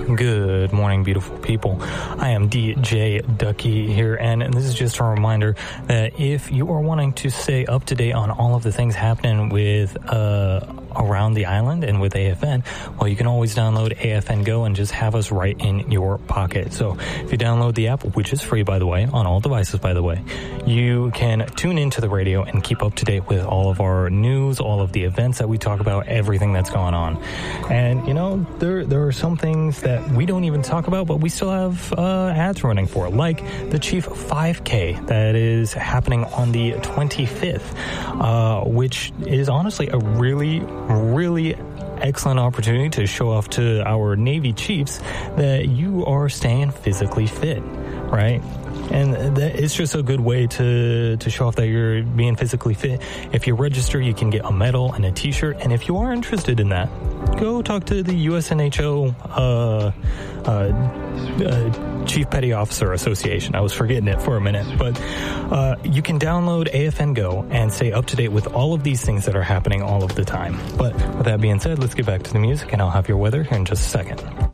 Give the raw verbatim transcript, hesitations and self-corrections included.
Good morning, beautiful people. I am D J Ducky here, and this is just a reminder that if you are wanting to stay up to date on all of the things happening with uh around the island and with A F N, well, you can always download A F N Go and just have us right in your pocket. So if you download the app, which is free, by the way, on all devices, by the way, you can tune into the radio and keep up to date with all of our news, all of the events that we talk about, everything that's going on. And, you know, there there are some things that we don't even talk about, but we still have uh, ads running for, like the Chief five K that is happening on the twenty-fifth, uh, which is honestly a really, really excellent opportunity to show off to our Navy Chiefs that you are staying physically fit, right? And that, it's just a good way to, to show off that you're being physically fit. If you register, you can get a medal and a t-shirt. And if you are interested in that, go talk to the U S N H O uh, uh, uh, Chief Petty Officer Association. I was forgetting it for a minute. But uh, you can download A F N Go and stay up to date with all of these things that are happening all of the time. But with that being said, let's get back to the music, and I'll have your weather here in just a second.